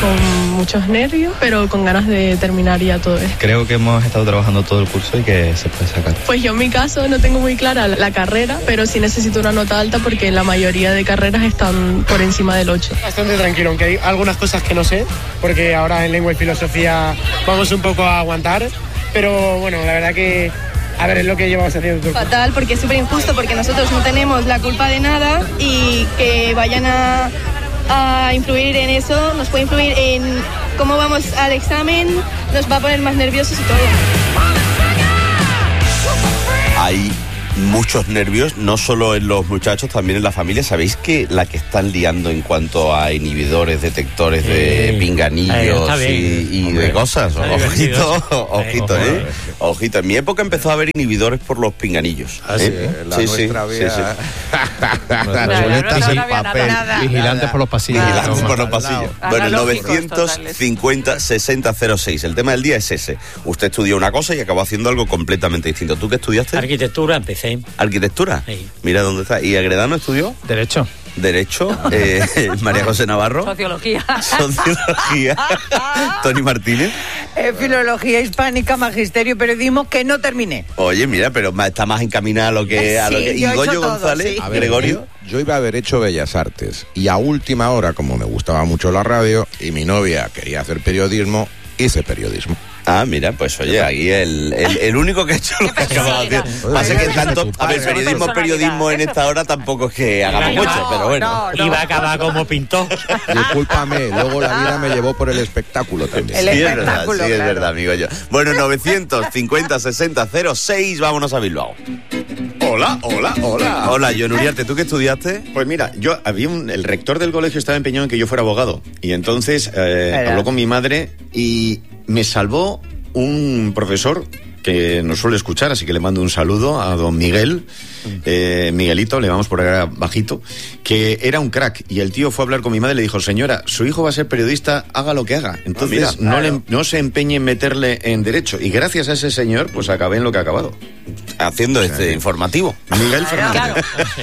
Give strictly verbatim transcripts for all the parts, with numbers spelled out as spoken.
con muchos nervios, pero con ganas de terminar ya todo esto. Creo que hemos estado trabajando todo el curso y que se puede sacar. Pues yo en mi caso no tengo muy clara la carrera, pero sí necesito una nota alta porque la mayoría de carreras están por encima del ocho. Bastante tranquilo, aunque hay algunas cosas que no sé, porque ahora en lengua y filosofía vamos un poco a aguantar, pero bueno, la verdad que a ver, es lo que llevamos haciendo. Fatal, porque es súper injusto, porque nosotros no tenemos la culpa de nada y que vayan a, a influir en eso, nos puede influir en cómo vamos al examen, nos va a poner más nerviosos y todo. Hay muchos nervios, no solo en los muchachos, también en la familia. ¿Sabéis que la que están liando en cuanto a inhibidores, detectores sí. de pinganillos y, y de cosas? Ojito, ojito, ¿eh? Ojito. En mi época empezó a haber inhibidores por los pinganillos. Ah, sí, ¿eh? la sí, nuestra sí, vía... sí, sí. Boletas en papel. Nada. Vigilantes por los pasillos. Vigilantes por los pasillos. Bueno, el novecientos cincuenta sesenta cero seis. El tema del día es ese. Usted estudió una cosa y acabó haciendo algo completamente distinto. ¿Tú qué estudiaste? Arquitectura, empecé. ¿Arquitectura? Sí. Mira dónde está. ¿Y Agredano estudió? Derecho. Derecho. Eh, María José Navarro. Sociología. Sociología. Tony Martínez. Eh, filología hispánica, magisterio, periodismo, que no terminé. Oye, mira, pero está más encaminada a lo que... A sí, lo que... yo ¿Y Goyo todo, González? Sí. A ver, Gregorio. Yo iba a haber hecho Bellas Artes y a última hora, como me gustaba mucho la radio y mi novia quería hacer periodismo, hice periodismo. Ah, mira, pues oye, aquí el, el, el único que ha hecho lo que acaba de hacer. Pasa que tanto, a ver, periodismo, periodismo en esta hora tampoco es que hagamos No, mucho, pero bueno. no, no. Iba a acabar como pintor. Discúlpame, luego la vida me llevó por el espectáculo también. El Sí, es verdad, espectáculo, sí, es claro. verdad, amigo yo. Bueno, novecientos cincuenta sesenta cero seis, vámonos a Bilbao. Hola, hola, hola. Hola, John Uriarte, ¿tú qué estudiaste? Pues mira, yo había un, el rector del colegio estaba empeñado en que yo fuera abogado. Y entonces eh, habló con mi madre y me salvó un profesor que nos suele escuchar, así que le mando un saludo a don Miguel, eh, Miguelito, le vamos por acá bajito, que era un crack, y el tío fue a hablar con mi madre y le dijo, señora, su hijo va a ser periodista, haga lo que haga, entonces Ah, mira, no, claro. le, no se empeñe en meterle en derecho, y gracias a ese señor, pues acabé en lo que ha acabado. Haciendo este informativo. Miguel Fernández. Claro.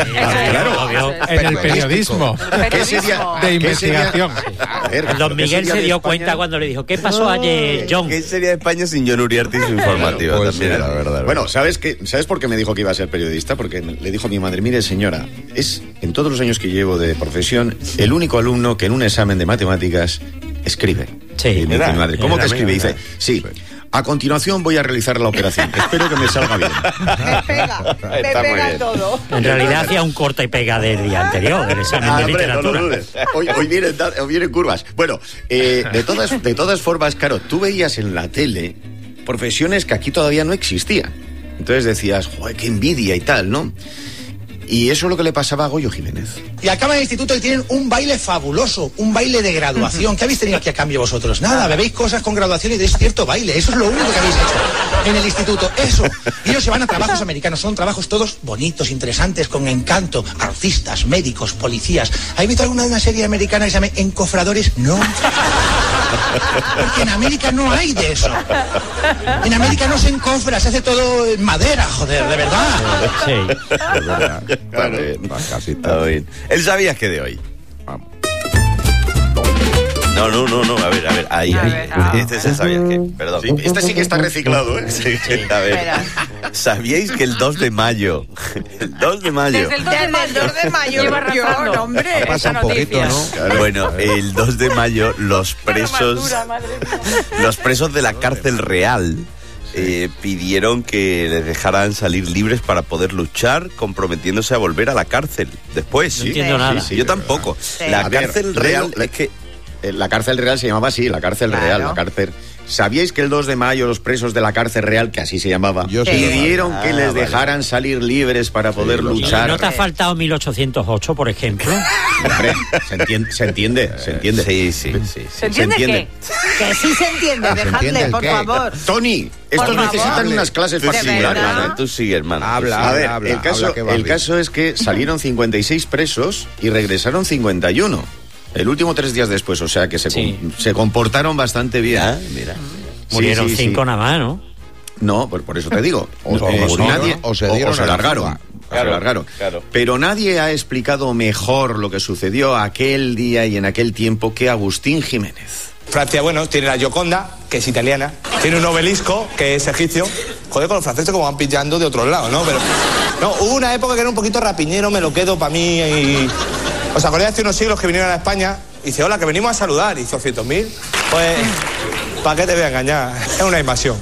Claro. Obvio. En el periodismo. ¿Qué sería? De ¿Qué sería? investigación. A ver, Don ¿qué Miguel sería se de dio España? cuenta cuando le dijo, ¿qué pasó ayer, John? ¿Qué sería de España sin John Uriarte y su informativa? Pues también, sí, la verdad. Bueno, ¿sabes qué? ¿Sabes por qué me dijo que iba a ser periodista? Porque le dijo a mi madre, mire señora, es en todos los años que llevo de profesión el único alumno que en un examen de matemáticas escribe. Sí, y me dice mi madre, ¿cómo que ¿verdad? escribe? Y dice, sí. A continuación voy a realizar la operación. Espero que me salga bien. Me pega, me Está muy pega bien. todo. En realidad hacía un corta y pega del día anterior, del examen Ah, de hombre, no literatura. lo dudes. Hoy, hoy, vienen, hoy vienen curvas. Bueno, eh, de, todas, de todas formas, claro, tú veías en la tele profesiones que aquí todavía no existían. Entonces decías, joder, qué envidia y tal, ¿no? Y eso es lo que le pasaba a Goyo Jiménez. Y acaban el instituto y tienen un baile fabuloso, un baile de graduación. ¿Qué habéis tenido aquí a cambio vosotros? Nada, bebéis cosas con graduación y deis cierto baile. Eso es lo único que habéis hecho en el instituto. Eso. Y ellos se van a trabajos americanos. Son trabajos todos bonitos, interesantes, con encanto. Artistas, médicos, policías. ¿Habéis visto alguna de una serie americana que se llama Encofradores? No. Porque en América no hay de eso. En América no se encofra, se hace todo en madera, joder, de verdad. Sí. Es verdad. Está bien. Casi Está tal. bien. ¿Él sabías que de hoy? Vamos. No, no, no, no, a ver, a ver, ahí, A ahí. ver, ah. Este es el sabías que, perdón. Sí, este sí que está reciclado, ¿eh? Sí, a ver. Espera. ¿Sabíais que el dos de mayo, el dos de mayo, Desde el dos de mayo. Desde el dos de mayo, Lleva yo, arrasando. no, hombre. Ha pasado un poquito, ¿no? Claro. Bueno, el dos de mayo los presos, los presos de la cárcel real eh, pidieron que les dejaran salir libres para poder luchar, comprometiéndose a volver a la cárcel después. No entiendo nada. Yo tampoco. La A ver, cárcel leo- real es que Eh, La cárcel real se llamaba así, la cárcel Claro. real, la cárcel. ¿Sabíais que el dos de mayo los presos de la cárcel real, que así se llamaba, Yo sí. pidieron Ah, que les vale. dejaran salir libres para poder lo sé. ¿Y luchar? no te ha faltado mil ochocientos ocho, por ejemplo? Hombre, se entiende, se entiende, se entiende. sí, sí, sí, sí. ¿Se entiende, Se entiende. qué? Que sí se entiende, ¿Se dejadle, entiende el por qué? favor. Tony, estos Por favor. necesitan unas clases Tú sigue, particulares. verdad? hermano, tú sigue, hermano. Habla. A ver, habla, el, caso, habla que va el bien. caso es que salieron cincuenta y seis presos y regresaron cincuenta y uno. El último tres días después, o sea que se, Sí. com- se comportaron bastante bien. Ah, mira. Sí, Murieron sí, sí. cinco nada más, ¿no? No, por, por eso te digo. O- Eh, o- nadie- o se dieron o se a la largaron. fuga. Claro, claro, claro. Pero nadie ha explicado mejor lo que sucedió aquel día y en aquel tiempo que Agustín Jiménez. Francia, bueno, tiene la Gioconda, que es italiana, tiene un obelisco, que es egipcio. Joder, con los franceses como van pillando de otros lados, ¿no? Pero no, hubo una época que era un poquito rapiñero, me lo quedo para mí y... ¿Os acordáis hace unos siglos que vinieron a España? Y dice, hola, que venimos a saludar. Y dice, doscientos mil. Pues, ¿para qué te voy a engañar? Es una invasión.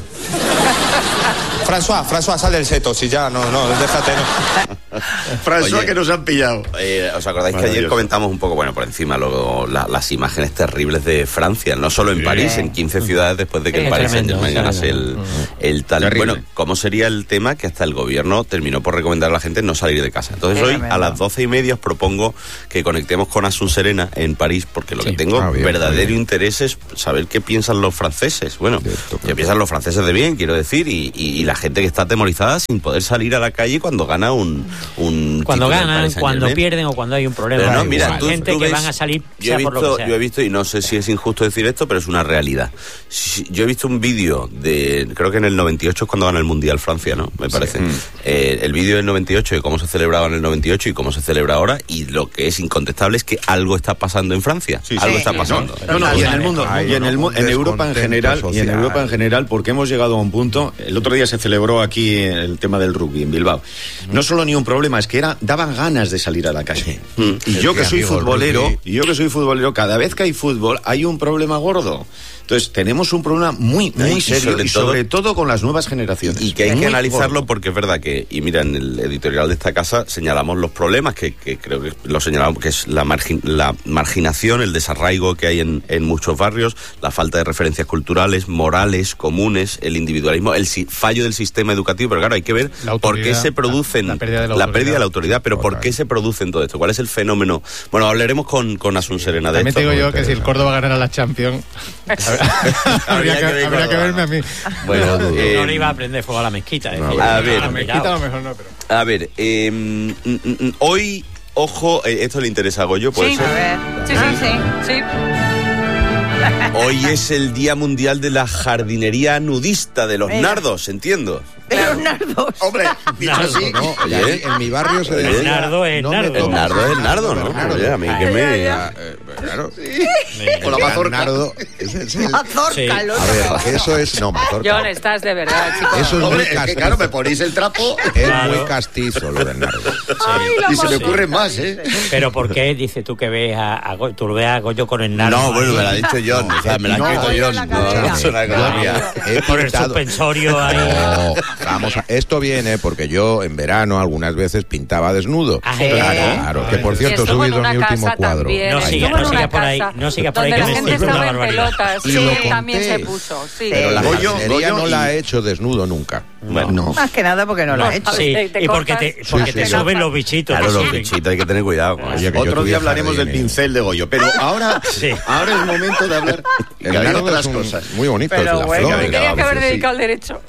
François, François, sal del seto, si ya, no, no, déjate, no. François, que nos han pillado. Eh, ¿Os acordáis que ayer comentamos un poco, bueno, por encima, luego la, las imágenes terribles de Francia, no solo en sí. París, en quince ciudades después de que sí, el Paris Saint-Germain ganase el, el tal... Terrible. Bueno, ¿cómo sería el tema que hasta el gobierno terminó por recomendar a la gente no salir de casa? Entonces hoy, a las doce y media, os propongo que conectemos con Asun Serena en París, porque lo sí. que tengo ah, bien, verdadero bien. interés es saber qué piensan los franceses. Bueno, esto, qué piensan los franceses de bien, quiero decir, y, y, y la gente que está atemorizada sin poder salir a la calle cuando gana un... un cuando ganan, cuando pierden o cuando hay un problema. Pero no, mira, tú, gente tú ves, que van a salir yo he, visto, por lo que sea. yo he visto, y no sé si es injusto decir esto, pero es una realidad. Yo he visto un vídeo de, creo que en el noventa y ocho es cuando gana el Mundial Francia, ¿no? Me parece. Sí. Eh, el vídeo del noventa y ocho de cómo se celebraba en el noventa y ocho y cómo se celebra ahora, y lo que es incontestable es que algo está pasando en Francia. Sí, algo sí, está pasando. No, no, no, y en el mundo, Ay, y en, el, en Europa en general, social. y en Europa en general, porque hemos llegado a un punto. El otro día se celebró aquí el tema del rugby en Bilbao. No solo ni un problema, es que era daban ganas de salir a la calle. Mm. Y yo que soy futbolero, y yo que soy futbolero, cada vez que hay fútbol hay un problema gordo. Entonces tenemos un problema muy, muy y serio sobre y sobre todo, todo con las nuevas generaciones. Y que hay muy que analizarlo gordo. Porque es verdad que, y mira, en el editorial de esta casa señalamos los problemas, que, que creo que lo señalamos, que es la, margin, la marginación, el desarraigo que hay en, en muchos barrios, la falta de referencias culturales, morales, comunes, el individualismo, el si, fallo del sistema educativo, pero claro, hay que ver por qué se producen, la, la, pérdida, de la, la pérdida de la autoridad, pero por qué se producen todo esto, cuál es el fenómeno. Bueno, hablaremos con, con Asun Serena de También esto. También te digo yo que si el Córdoba ganara la Champions... habría, que, que habría que verme a mí. Bueno, no, eh, no le iba a prender fuego a la mezquita. Eh, no, a ver, a la mezquita a lo mejor no, pero... A ver, eh, mm, mm, hoy, ojo, eh, esto le interesa a Goyo, ¿puede sí, ser? A ver. Sí, sí, sí, sí. Hoy es el Día Mundial de la Jardinería Nudista, de los Venga. nardos, entiendo. De los nardos. Hombre, dicho así. No, oye, en mi barrio se decía... El nardo es no nardo. El nardo es el nardo, ¿no? Nardo. Oye, a mí que me... Eh, claro. Sí. Con la mazorca. Nardo, ese es el... Mazorca, Sí. lo A ver, eso es... No, mazorca. John, estás de verdad, chicos. Eso es Hombre, muy es que castizo. claro, me ponéis el trapo Es Claro. muy castizo lo del nardo. Ay, la y se me mazorca. ocurren más, ¿eh? Pero ¿por qué dices tú que ves a, a Goyo, tú lo ves a Goyo con el nardo? No, bueno, me lo ha dicho John, o sea, me lo ha No, escrito no, John. la No, cadera. no es una cosa mía. He Por el pintado- suspensorio ahí. No, vamos a, esto viene porque yo en verano algunas veces pintaba desnudo. Ah, Sí. Claro, claro, que por Y cierto he estuvo en subido una mi último casa cuadro. también, No estuvo siga, en no una siga por ahí, casa no siga por ahí, donde que la me gente es una estaba en barbaridad. pelotas, Y sí, lo conté. también se puso, sí. Pero la Goyo, jardinería Goyo no y- la he hecho desnudo nunca. Bueno, no. Más que nada porque no lo No, ha hecho. a ver, Sí, te- te y porque cortas. te, porque Sí, te sí. suben los bichitos. Claro, te los suben. bichitos, hay que tener cuidado. Oye, que yo Otro tuve día hablaremos jardín del y- pincel de Goyo, pero ahora, Sí. ahora es el momento de hablar El de nardo otras es un- cosas. muy bonito, Pero es la bueno, flor. Me tenía que haber Sí. dedicado al derecho.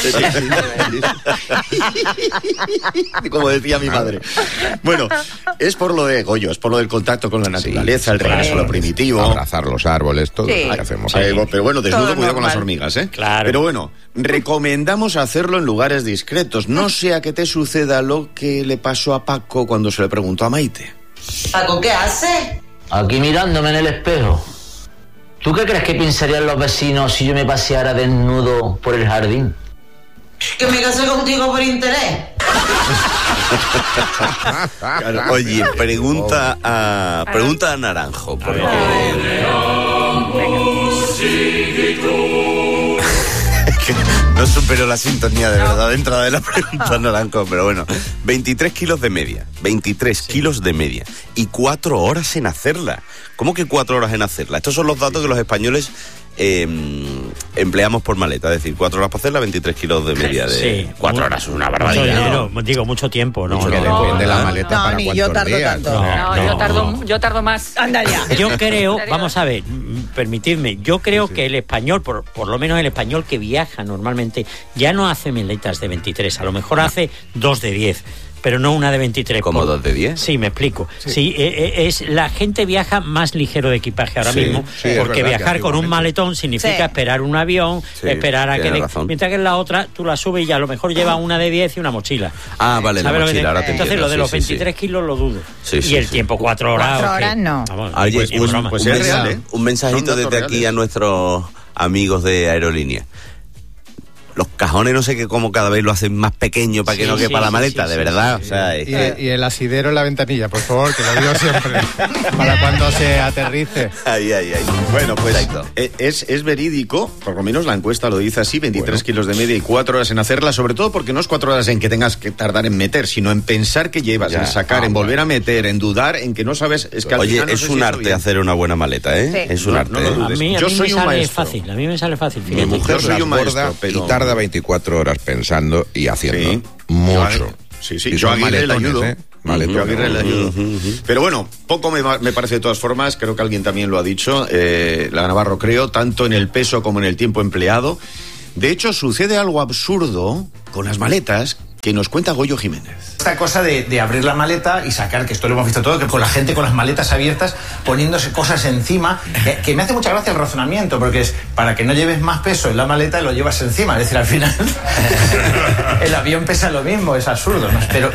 Como decía mi madre. Bueno, es por lo de Goyo, es por lo del contacto con la naturaleza, el regreso a lo primitivo. Abrazar los árboles, todo Sí. lo que hacemos. Sí, pero bueno, desnudo, Todo cuidado con las normal. hormigas, ¿eh? Claro. Pero bueno, recomendamos hacerlo en lugares discretos. No sea que te suceda lo que le pasó a Paco cuando se le preguntó a Maite. Paco, ¿qué hace? Aquí mirándome en el espejo. ¿Tú qué crees que pensarían los vecinos si yo me paseara desnudo por el jardín? Que me casé contigo por interés. Claro. Oye, pregunta a pregunta a Naranjo, porque no supero la sintonía de verdad de entrada de la pregunta a Naranjo, pero bueno, veintitrés kilos de media, veintitrés kilos de media y cuatro horas en hacerla. ¿Cómo que cuatro horas en hacerla? Estos son los datos que los españoles eh, empleamos por maleta, es decir, cuatro horas para hacerla, veintitrés kilos de media de Sí. cuatro Mu- horas, es una Mucho barbaridad. dinero, digo, mucho tiempo, ¿no? Que No, depende de la no. maleta No, para ni cuántos yo tardo días. tanto. No, No, no, yo tardo, no. yo tardo más. Anda ya. Yo creo, vamos a ver, mm, permitidme, yo creo que el español, por, por lo menos el español que viaja normalmente, ya no hace maletas de veintitrés, a lo mejor hace dos de diez. pero no una de veintitrés. ¿Como por... dos de diez? Sí, me explico. Sí, sí eh, es la gente viaja más ligero de equipaje ahora sí, mismo, sí, porque viajar con un maletón significa sí. esperar un avión, sí, esperar a que... De... Mientras que en la otra, tú la subes y ya a lo mejor lleva una de diez y una mochila. Ah, vale, la mochila, te... ahora te Entonces entiendo, lo de sí, los sí, veintitrés sí. kilos lo dudo. Sí, y sí, el sí. tiempo, cuatro horas. Cuatro horas no. Vamos, Oye, pues, un, un, pues un, mensaje, ¿eh? un mensajito desde aquí reales. a nuestros amigos de Aerolínea. Los cajones no sé qué cómo cada vez lo hacen más pequeño para que sí, no quepa sí, la maleta, sí, de sí, verdad. Sí, sí. O sea, y, es... y el asidero en la ventanilla, por favor, que lo digo siempre, para cuando se aterrice. Ay, ay, ay. Bueno, pues es, es verídico, por lo menos la encuesta lo dice así, veintitrés bueno. kilos de media y cuatro horas en hacerla, sobre todo porque no es cuatro horas en que tengas que tardar en meter, sino en pensar que llevas, ya, en sacar, ah, en volver a meter, en dudar, en que no sabes... Es que al Oye, final no es sé un si arte hacer una buena maleta, ¿eh? Sí. Es un no, arte. No, no, no, a mí, a Yo mí soy me un sale maestro. fácil, a mí me sale fácil. Mi mujer soy un maestro, pero... y tarda veinticuatro horas pensando y haciendo sí. mucho. Sí, sí, y yo a Aguirre le ayudo. ¿eh? Yo a Aguirre le ayudo. Pero bueno, poco me, me parece de todas formas, creo que alguien también lo ha dicho, eh, la Navarro creo, tanto en el peso como en el tiempo empleado. De hecho, sucede algo absurdo con las maletas que nos cuenta Goyo Jiménez. Esta cosa de, de abrir la maleta y sacar, que esto lo hemos visto todo, que con la gente con las maletas abiertas poniéndose cosas encima, que, que me hace mucha gracia el razonamiento, porque es para que no lleves más peso en la maleta lo llevas encima, es decir, al final el avión pesa lo mismo, es absurdo, ¿no? Pero